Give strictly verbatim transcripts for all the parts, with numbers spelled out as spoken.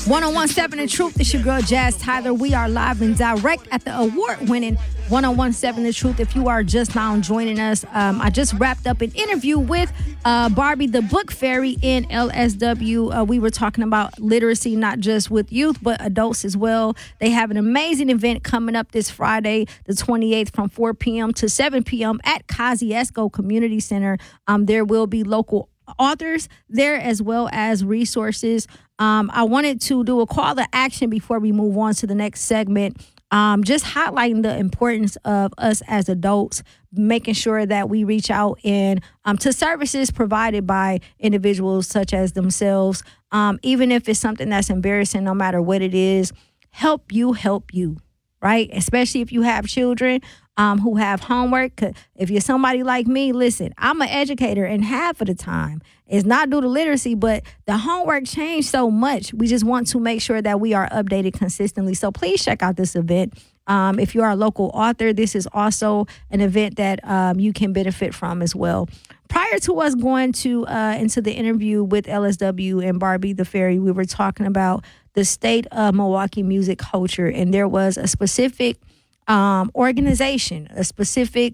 ten seventeen The Truth. It's your girl, Jazz Tyler. We are live and direct at the award-winning ten seventeen The Truth. If you are just now joining us, um, I just wrapped up an interview with uh, Barbie the Book Fairy in L S W. Uh, we were talking about literacy, not just with youth, but adults as well. They have an amazing event coming up this Friday, the twenty-eighth, from four p.m. to seven p.m. at Kosciuszko Community Center. Um, there will be local authors there as well as resources. Um, I wanted to do a call to action before we move on to the next segment. Um, just highlighting the importance of us as adults, making sure that we reach out and um, to services provided by individuals such as themselves. Um, even if it's something that's embarrassing, no matter what it is, help you help you, right? Especially if you have children um, who have homework. 'Cause if you're somebody like me, listen, I'm an educator, and half of the time it's not due to literacy, but the homework changed so much. We just want to make sure that we are updated consistently. So please check out this event. Um, if you are a local author, this is also an event that um, you can benefit from as well. Prior to us going to uh, into the interview with L S W and Barbie the Fairy, we were talking about the state of Milwaukee music culture, and there was a specific um, organization, a specific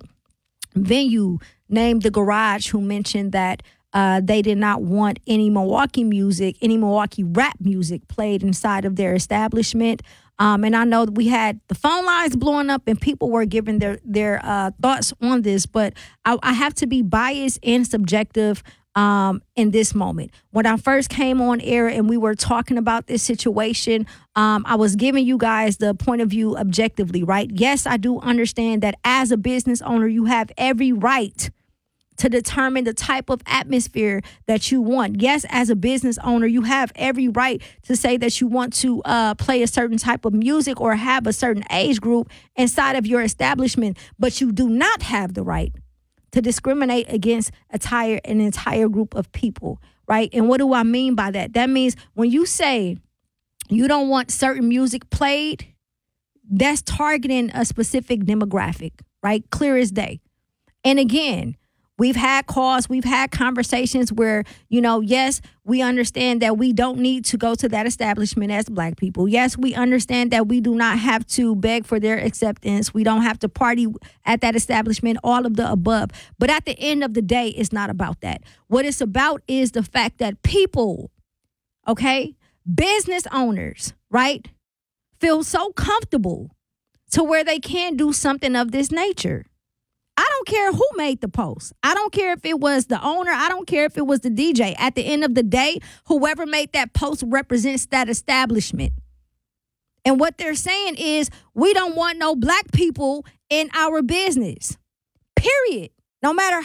venue named The Garage, who mentioned that uh, they did not want any Milwaukee music, any Milwaukee rap music played inside of their establishment. Um, and I know that we had the phone lines blowing up and people were giving their their uh, thoughts on this, but I, I have to be biased and subjective um, in this moment. When I first came on air and we were talking about this situation, um, I was giving you guys the point of view objectively, right? Yes, I do understand that as a business owner, you have every right to determine the type of atmosphere that you want. Yes, as a business owner, you have every right to say that you want to uh, play a certain type of music or have a certain age group inside of your establishment, but you do not have the right to discriminate against entire, an entire group of people, right? And what do I mean by that? That means when you say you don't want certain music played, that's targeting a specific demographic, right? Clear as day. And again, we've had calls, we've had conversations where, you know, yes, we understand that we don't need to go to that establishment as Black people. Yes, we understand that we do not have to beg for their acceptance. We don't have to party at that establishment, all of the above. But at the end of the day, it's not about that. What it's about is the fact that people, okay, business owners, right, feel so comfortable to where they can do something of this nature. I don't care who made the post. I don't care if it was the owner. I don't care if it was the D J. At the end of the day, whoever made that post represents that establishment. And what they're saying is, we don't want no Black people in our business, period. No matter